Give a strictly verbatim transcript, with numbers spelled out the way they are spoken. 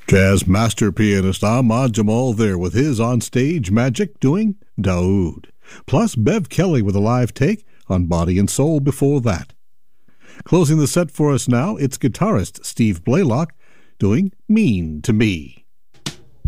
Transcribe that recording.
Jazz master pianist Ahmad Jamal there with his on-stage magic doing Daoud. Plus Bev Kelly with a live take on Body and Soul before that. Closing the set for us now, it's guitarist Steve Blaylock doing Mean to Me.